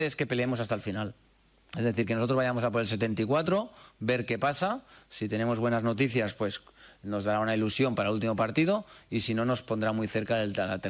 es que peleemos hasta el final. Es decir, que nosotros vayamos a por el 74, ver qué pasa. Si tenemos buenas noticias, pues nos dará una ilusión para el último partido, y si no, nos pondrá muy cerca la